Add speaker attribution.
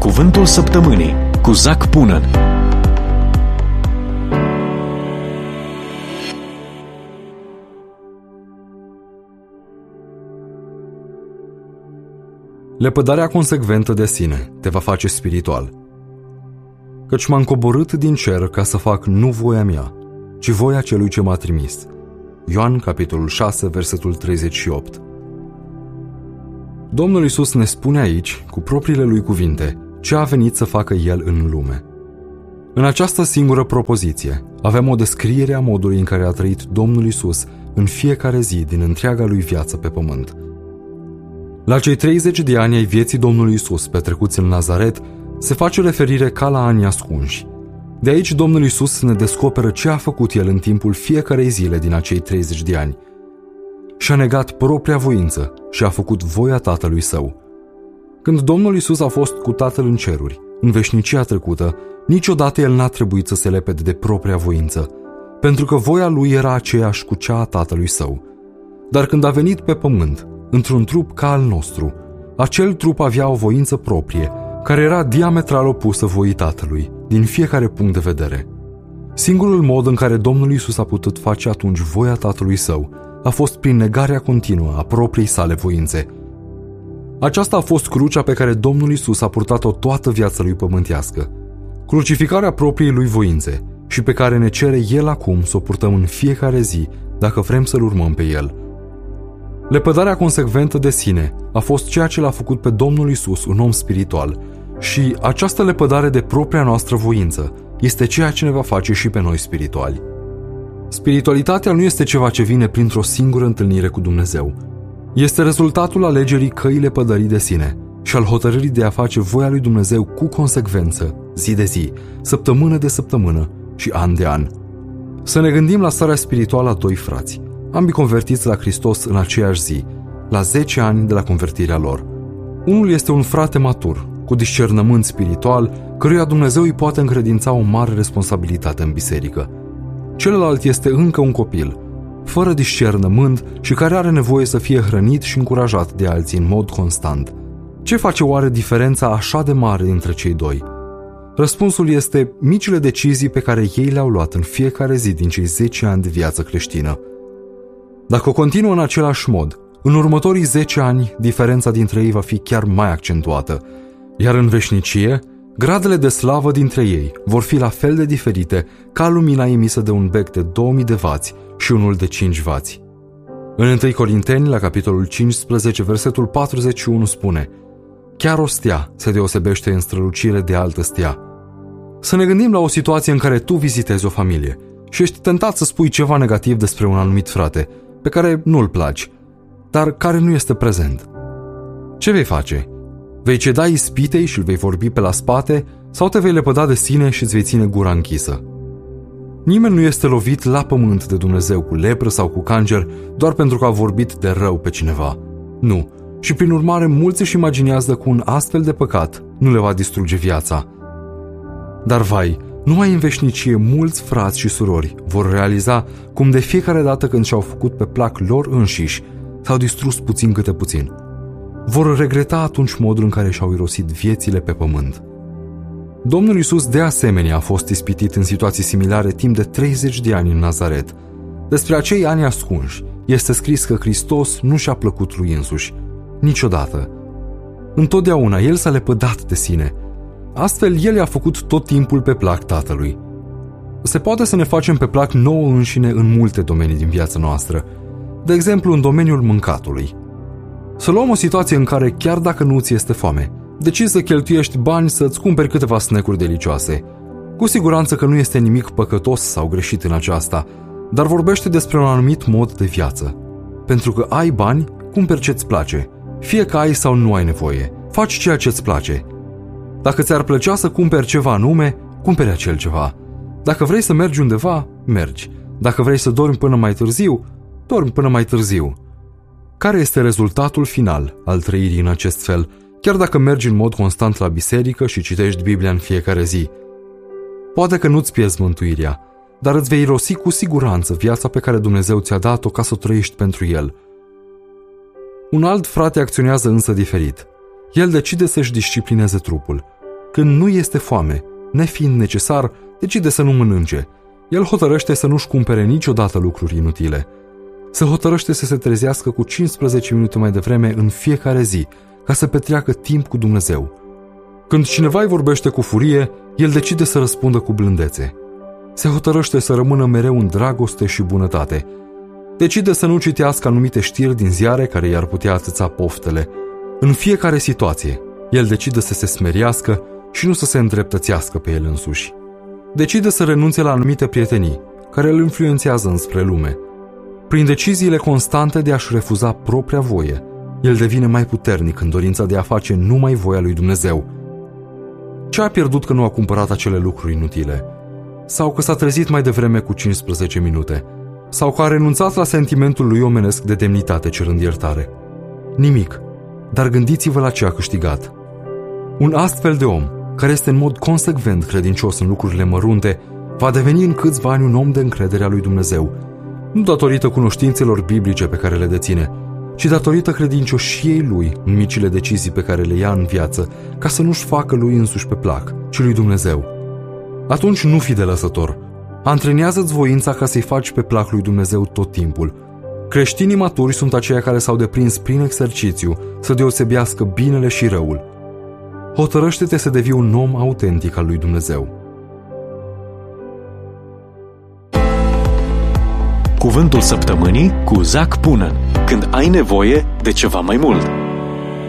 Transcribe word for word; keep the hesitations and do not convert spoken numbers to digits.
Speaker 1: Cuvântul săptămânii cu Zac Punăn.
Speaker 2: Lepădarea consecventă de sine te va face spiritual. Căci m-am coborât din cer ca să fac nu voia mea, ci voia celui ce m-a trimis. Ioan, capitolul șase, versetul treizeci și opt. Domnul Iisus ne spune aici, cu propriile lui cuvinte, ce a venit să facă El în lume. În această singură propoziție avem o descriere a modului în care a trăit Domnul Iisus în fiecare zi din întreaga lui viață pe pământ. La cei treizeci de ani ai vieții Domnului Iisus petrecuți în Nazaret, se face referire ca la ani ascunși. De aici Domnul Iisus ne descoperă ce a făcut El în timpul fiecarei zile din acei treizeci de ani. Și-a negat propria voință și a făcut voia Tatălui Său. Când Domnul Iisus a fost cu Tatăl în ceruri, în veșnicia trecută, niciodată El n-a trebuit să se lepede de propria voință, pentru că voia Lui era aceeași cu cea a Tatălui Său. Dar când a venit pe pământ, într-un trup ca al nostru, acel trup avea o voință proprie, care era diametral opusă voii Tatălui, din fiecare punct de vedere. Singurul mod în care Domnul Iisus a putut face atunci voia Tatălui Său a fost prin negarea continuă a propriei sale voințe. Aceasta a fost crucea pe care Domnul Iisus a purtat-o toată viața lui pământească, crucificarea propriei lui voințe, și pe care ne cere El acum să o purtăm în fiecare zi, dacă vrem să-L urmăm pe El. Lepădarea consecventă de sine a fost ceea ce l-a făcut pe Domnul Iisus un om spiritual, și această lepădare de propria noastră voință este ceea ce ne va face și pe noi spirituali. Spiritualitatea nu este ceva ce vine printr-o singură întâlnire cu Dumnezeu. Este rezultatul alegerii căii lepădării de sine și al hotărârii de a face voia lui Dumnezeu cu consecvență, zi de zi, săptămână de săptămână și an de an. Să ne gândim la starea spirituală a doi frați, ambii convertiți la Hristos în aceeași zi, la zece ani de la convertirea lor. Unul este un frate matur, cu discernământ spiritual, căruia Dumnezeu îi poate încredința o mare responsabilitate în biserică. Celălalt este încă un copil, fără discernământ și care are nevoie să fie hrănit și încurajat de alții în mod constant. Ce face oare diferența așa de mare dintre cei doi? Răspunsul este micile decizii pe care ei le-au luat în fiecare zi din cei zece ani de viață creștină. Dacă o continuă în același mod, în următorii zece ani, diferența dintre ei va fi chiar mai accentuată, iar în veșnicie, gradele de slavă dintre ei vor fi la fel de diferite ca lumina emisă de un bec de două mii de vați și unul de cinci vați. În întâi Corinteni, la capitolul cincisprezece, versetul patruzeci și unu spune: chiar o stea se deosebește în strălucire de altă stea. Să ne gândim la o situație în care tu vizitezi o familie și ești tentat să spui ceva negativ despre un anumit frate, pe care nu-l placi, dar care nu este prezent. Ce vei face? Vei ceda ispitei și îl vei vorbi pe la spate, sau te vei lepăda de sine și îți vei ține gura închisă? Nimeni nu este lovit la pământ de Dumnezeu cu lepră sau cu cancer doar pentru că a vorbit de rău pe cineva. Nu. Și prin urmare mulți își imaginează că un astfel de păcat nu le va distruge viața. Dar vai, numai în veșnicie mulți frați și surori vor realiza cum de fiecare dată când și-au făcut pe plac lor înșiși, s-au distrus puțin câte puțin. Vor regreta atunci modul în care și-au irosit viețile pe pământ. Domnul Iisus de asemenea a fost ispitit în situații similare timp de treizeci de ani în Nazaret. Despre acei ani ascunși este scris că Hristos nu și-a plăcut lui însuși, niciodată. Întotdeauna El s-a lepădat de sine. Astfel, El i-a făcut tot timpul pe plac Tatălui. Se poate să ne facem pe plac nouă înșine în multe domenii din viața noastră, de exemplu în domeniul mâncatului. Să luăm o situație în care, chiar dacă nu ți este foame, decizi să cheltuiești bani să-ți cumperi câteva snack-uri delicioase. Cu siguranță că nu este nimic păcătos sau greșit în aceasta, dar vorbește despre un anumit mod de viață. Pentru că ai bani, cumperi ce-ți place. Fie că ai sau nu ai nevoie, faci ceea ce-ți place. Dacă ți-ar plăcea să cumperi ceva anume, cumperi acel ceva. Dacă vrei să mergi undeva, mergi. Dacă vrei să dormi până mai târziu, dormi până mai târziu. Care este rezultatul final al trăirii în acest fel, chiar dacă mergi în mod constant la biserică și citești Biblia în fiecare zi? Poate că nu-ți pierzi mântuirea, dar îți vei irosi cu siguranță viața pe care Dumnezeu ți-a dat-o ca să o trăiești pentru El. Un alt frate acționează însă diferit. El decide să-și disciplineze trupul. Când nu este foame, nefiind necesar, decide să nu mănânce. El hotărăște să nu-și cumpere niciodată lucruri inutile. Se hotărăște să se trezească cu cincisprezece minute mai devreme în fiecare zi, ca să petreacă timp cu Dumnezeu. Când cineva îi vorbește cu furie, el decide să răspundă cu blândețe. Se hotărăște să rămână mereu în dragoste și bunătate. Decide să nu citească anumite știri din ziare care i-ar putea atâța poftele. În fiecare situație, el decide să se smerească și nu să se îndreptățească pe el însuși. Decide să renunțe la anumite prietenii care îl influențează înspre lume. Prin deciziile constante de a-și refuza propria voie, el devine mai puternic în dorința de a face numai voia lui Dumnezeu. Ce a pierdut că nu a cumpărat acele lucruri inutile? Sau că s-a trezit mai devreme cu cincisprezece minute? Sau că a renunțat la sentimentul lui omenesc de demnitate cerând iertare? Nimic, dar gândiți-vă la ce a câștigat. Un astfel de om, care este în mod consecvent credincios în lucrurile mărunte, va deveni în câțiva ani un om de încredere a lui Dumnezeu, nu datorită cunoștințelor biblice pe care le deține, ci datorită credincioșiei lui în micile decizii pe care le ia în viață, ca să nu-și facă lui însuși pe plac, ci lui Dumnezeu. Atunci nu fi de lăsător. Antrenează-ți voința ca să-i faci pe plac lui Dumnezeu tot timpul. Creștinii maturi sunt aceia care s-au deprins prin exercițiu să deosebească binele și răul. Hotărăște-te să devii un om autentic al lui Dumnezeu.
Speaker 1: Cuvântul săptămânii cu Zac Punan. Când ai nevoie de ceva mai mult.